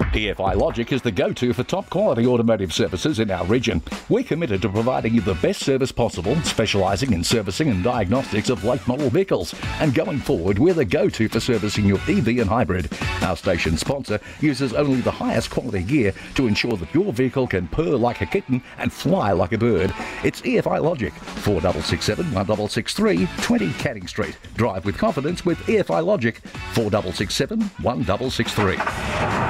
EFI Logic is the go-to for top-quality automotive services in our region. We're committed to providing you the best service possible, specialising in servicing and diagnostics of late-model vehicles. And going forward, we're the go-to for servicing your EV and hybrid. Our station sponsor uses only the highest quality gear to ensure that your vehicle can purr like a kitten and fly like a bird. It's EFI Logic, 4667 1663 20 Canning Street. Drive with confidence with EFI Logic, 4667 1663.